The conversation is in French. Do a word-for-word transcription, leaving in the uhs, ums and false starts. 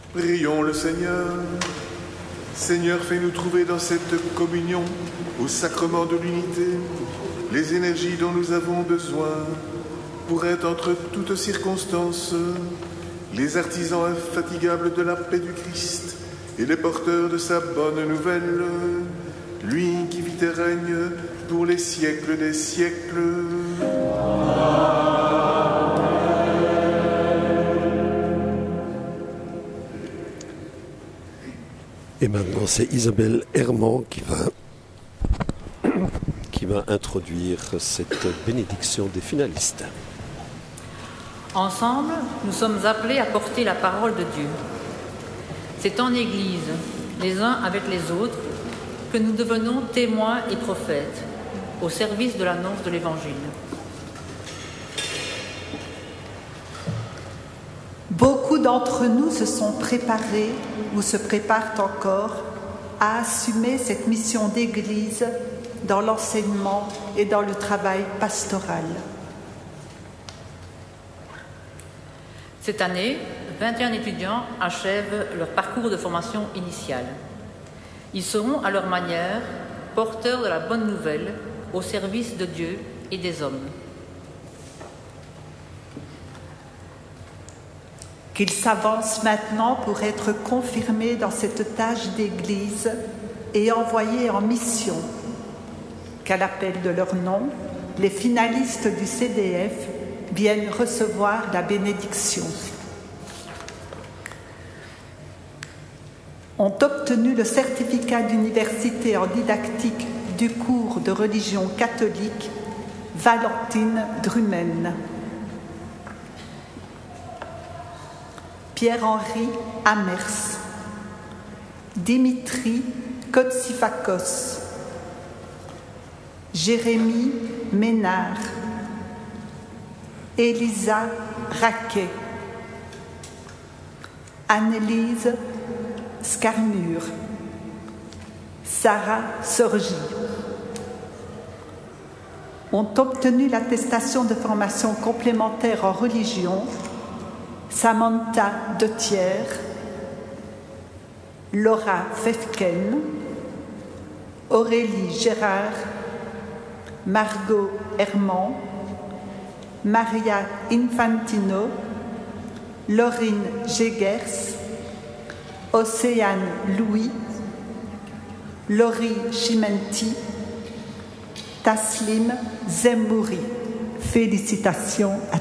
Prions le Seigneur. Seigneur, fais-nous trouver dans cette communion, au sacrement de l'unité, les énergies dont nous avons besoin pour être entre toutes circonstances les artisans infatigables de la paix du Christ et les porteurs de sa bonne nouvelle, lui qui vit et règne pour les siècles des siècles. Et maintenant, c'est Isabelle Herman qui va, qui va introduire cette bénédiction des finalistes. Ensemble, nous sommes appelés à porter la parole de Dieu. C'est en Église, les uns avec les autres, que nous devenons témoins et prophètes au service de l'annonce de l'Évangile. Beaucoup d'entre nous se sont préparés ou se préparent encore à assumer cette mission d'Église dans l'enseignement et dans le travail pastoral. Cette année, vingt et un étudiants achèvent leur parcours de formation initiale. Ils seront à leur manière porteurs de la bonne nouvelle au service de Dieu et des hommes. Qu'ils s'avancent maintenant pour être confirmés dans cette tâche d'Église et envoyés en mission. Qu'à l'appel de leur nom, les finalistes du C D F viennent recevoir la bénédiction. Ont obtenu le certificat d'université en didactique du cours de religion catholique Valentine Drumen, Pierre-Henri Amers, Dimitri Kotsifakos, Jérémy Ménard, Elisa Raquet, Annelise Scarmure, Sarah Sorgi. Ont obtenu l'attestation de formation complémentaire en religion Samantha Dethier, Laura Fefken, Aurélie Gérard, Margot Herman, Maria Infantino, Laurine Gégers, Océane Louis, Laurie Chimenti, Taslim Zemmouri. Félicitations à